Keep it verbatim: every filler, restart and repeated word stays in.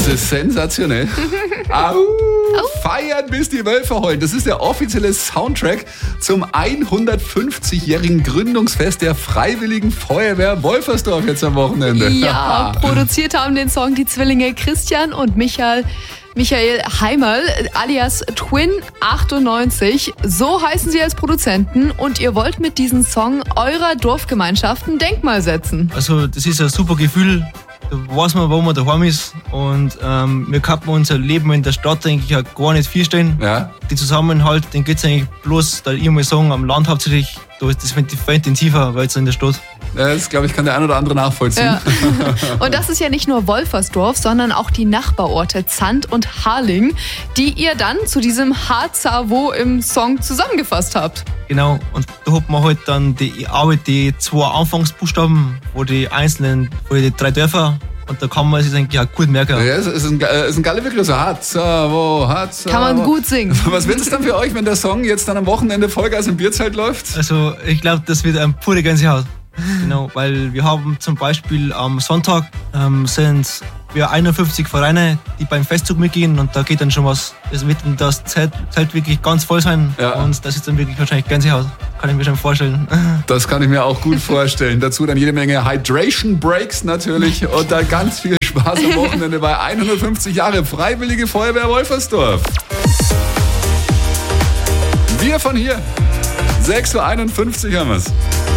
Das ist sensationell. Au! Feiern, bis die Wölfe heulen. Das ist der offizielle Soundtrack zum hundertfünfzigjährigen Gründungsfest der Freiwilligen Feuerwehr Wolfersdorf jetzt am Wochenende. Ja, produziert haben den Song die Zwillinge Christian und Michael, Michael Heimerl, alias Twin achtundneunzig. So heißen sie als Produzenten und ihr wollt mit diesem Song eurer Dorfgemeinschaft ein Denkmal setzen. Also das ist ein super Gefühl. Da weiß man, wo man daheim ist. Und ähm, wir können unser Leben in der Stadt, denke ich, auch gar nicht viel stellen. Ja. Den Zusammenhalt, den geht es eigentlich bloß, da ich mal sagen, am Land hauptsächlich, da ist das viel intensiver als in der Stadt. Das, glaube ich, kann der ein oder andere nachvollziehen. Ja. Und das ist ja nicht nur Wolfersdorf, sondern auch die Nachbarorte Zand und Harling, die ihr dann zu diesem H-Zavo im Song zusammengefasst habt. Genau, und da hat man halt dann die Arbeit, die zwei Anfangsbuchstaben, wo die einzelnen, wo die drei Dörfer, und da kann man sich eigentlich auch gut merken. Ja, es ist ein, äh, ist ein geiler Begriff, so H-Zavo, H-Zavo. Kann man gut singen. Was wird es dann für euch, wenn der Song jetzt dann am Wochenende Vollgas im Bierzelt läuft? Also ich glaube, das wird eine pure Gänsehaut. Genau, weil wir haben zum Beispiel am Sonntag ähm, sind wir einundfünfzig Vereine, die beim Festzug mitgehen, und da geht dann schon was. Es wird dann das Zelt, Zelt wirklich ganz voll sein, ja. Und das ist dann wirklich wahrscheinlich Gänsehaut. Kann ich mir schon vorstellen. Das kann ich mir auch gut vorstellen. Dazu dann jede Menge Hydration Breaks natürlich und dann ganz viel Spaß am Wochenende bei hundertfünfzig Jahre Freiwillige Feuerwehr Wolfersdorf. Wir von hier. sechs Uhr einundfünfzig haben wir's.